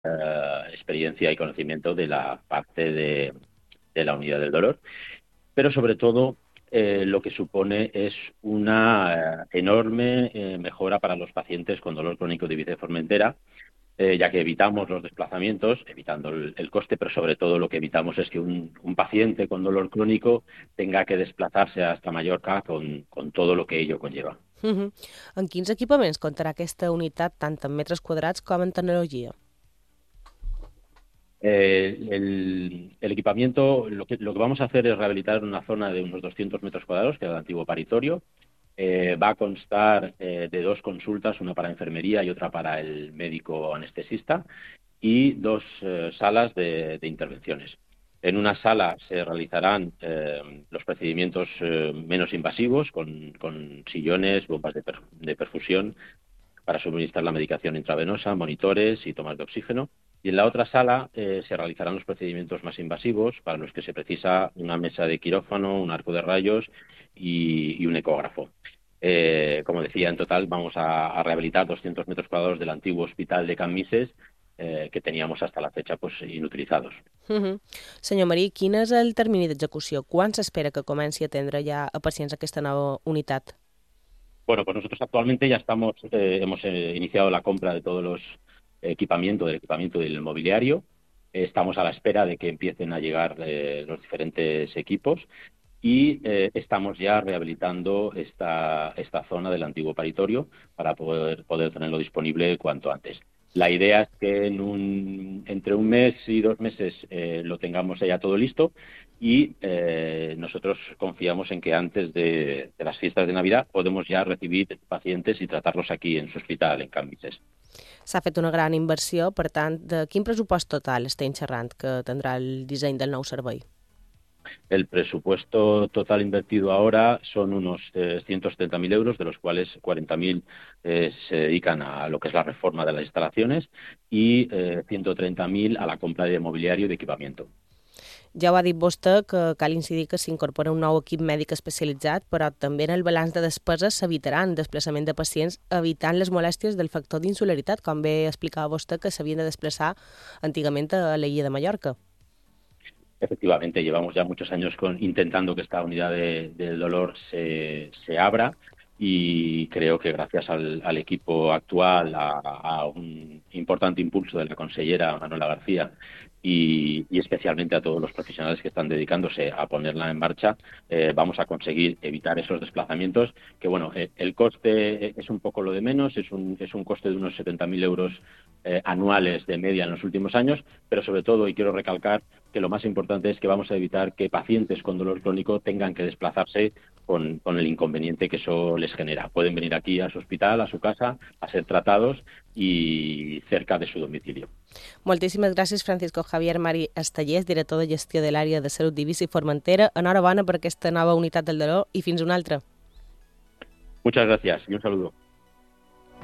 experiencia y conocimiento de la parte de la unidad del dolor, pero sobre todo lo que supone es una enorme mejora para los pacientes con dolor crónico de bíceps formentera, ya que evitamos los desplazamientos, evitando el coste, pero sobre todo lo que evitamos es que un paciente con dolor crónico tenga que desplazarse hasta Mallorca con todo lo que ello conlleva. En quins equipaments comptarà aquesta unitat, tant en metres quadrats com en tecnologia? El equipamiento, lo que vamos a hacer es rehabilitar una zona de unos 200 metros cuadrados, que era el antiguo paritorio. Va a constar de dos consultas, una para enfermería y otra para el médico anestesista, y dos salas de intervenciones. En una sala se realizarán los procedimientos menos invasivos, con sillones, bombas de perfusión para suministrar la medicación intravenosa, monitores y tomas de oxígeno. Y en la otra sala se realizarán los procedimientos más invasivos, para los que se precisa una mesa de quirófano, un arco de rayos y un ecógrafo. Como decía, en total vamos a rehabilitar 200 metros cuadrados del antiguo hospital de Can Misses, que teníamos hasta la fecha pues inutilizados. Senyor Marí, quin és el termini d'execució? Quan s'espera que comenci a atendre ja a pacients aquesta nova unitat? Bueno, pues nosotros actualmente ya hemos iniciado la compra de todos los del equipamiento y del mobiliario. Estamos a la espera de que empiecen a llegar los diferentes equipos y estamos ya rehabilitando esta zona del antiguo paritorio para poder tenerlo disponible cuanto antes. La idea es que entre un mes y 2 meses lo tengamos ya todo listo y nosotros confiamos en que antes de las fiestas de Navidad podemos ya recibir pacientes y tratarlos aquí en su hospital, en Can Vises. S'ha fet una gran inversió, per tant, de quin pressupost total estem xerrant que tindrà el disseny del nou servei? El presupuesto total invertido ahora son unos 170.000 euros, de los cuales 40.000 se dedican a lo que es la reforma de las instalaciones y 130.000 a la compra de mobiliario y de equipamiento. Ja ho ha dit vostè que cal incidir que s'incorpora un nou equip mèdic especialitzat, però també en el balanç de despeses s'evitaran desplaçament de pacients, evitant les molèsties del factor d'insularitat, com bé explicava vostè que s'havien de desplaçar antigament a l'illa de Mallorca. Efectivamente, llevamos ya muchos años intentando que esta unidad del dolor se abra, y creo que gracias al equipo actual, a un importante impulso de la consellera Manuela García y especialmente a todos los profesionales que están dedicándose a ponerla en marcha, vamos a conseguir evitar esos desplazamientos, que bueno, el coste es un poco lo de menos, es un coste de unos 70.000 euros anuales de media en los últimos años, pero sobre todo, y quiero recalcar, que lo más importante es que vamos a evitar que pacientes con dolor crónico tengan que desplazarse con el inconveniente que eso les genera. Pueden venir aquí a su hospital, a su casa, a ser tratados y cerca de su domicilio. Moltíssimes gràcies, Francisco Javier Mari Estellers, director de gestió de l'àrea de salut d'Eivissa i Formentera. Enhorabona per aquesta nova unitat del dolor i fins una altra. Muchas gracias y un saludo.